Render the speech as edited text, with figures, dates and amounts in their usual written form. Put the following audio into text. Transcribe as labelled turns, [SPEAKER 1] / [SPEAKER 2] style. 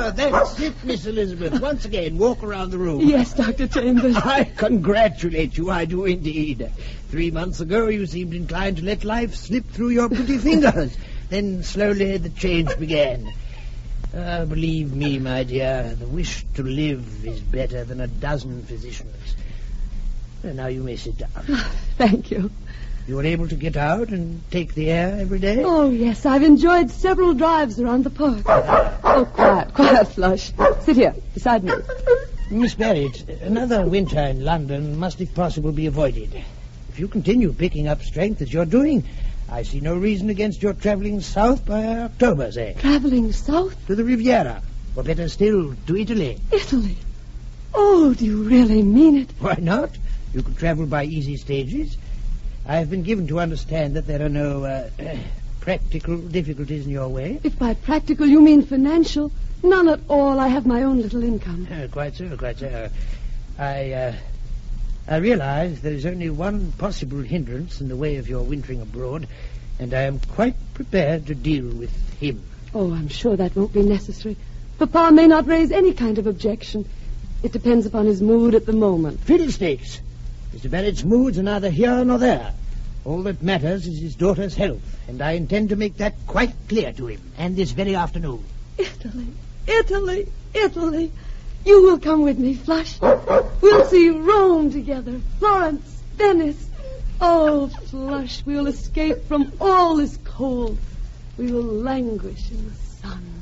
[SPEAKER 1] That's it, Miss Elizabeth. Once again, walk around the room.
[SPEAKER 2] Yes, Dr. Chambers.
[SPEAKER 1] I congratulate you, I do indeed. 3 months ago, you seemed inclined to let life slip through your pretty fingers. Then slowly the change began. Believe me, my dear, the wish to live is better than a dozen physicians. Now you may sit down.
[SPEAKER 2] Thank you.
[SPEAKER 1] You are able to get out and take the air every day?
[SPEAKER 2] Oh, yes, I've enjoyed several drives around the park. Oh, quiet, Flush. Sit here, beside me.
[SPEAKER 1] Miss Barrett, another winter in London must, if possible, be avoided. If you continue picking up strength as you're doing, I see no reason against your travelling south by October, say.
[SPEAKER 2] Travelling south?
[SPEAKER 1] To the Riviera, or better still, to Italy.
[SPEAKER 2] Italy? Oh, do you really mean it?
[SPEAKER 1] Why not? You could travel by easy stages. I have been given to understand that there are no practical difficulties in your way.
[SPEAKER 2] If by practical you mean financial, none at all. I have my own little income.
[SPEAKER 1] Quite so. I realize there is only one possible hindrance in the way of your wintering abroad, and I am quite prepared to deal with him.
[SPEAKER 2] Oh, I'm sure that won't be necessary. Papa may not raise any kind of objection. It depends upon his mood at the moment.
[SPEAKER 1] Fiddlesticks! Mr. Barrett's moods are neither here nor there. All that matters is his daughter's health, and I intend to make that quite clear to him, and this very afternoon.
[SPEAKER 2] Italy. You will come with me, Flush. We'll see Rome together, Florence, Venice. Oh, Flush, we'll escape from all this cold. We will languish in the sun.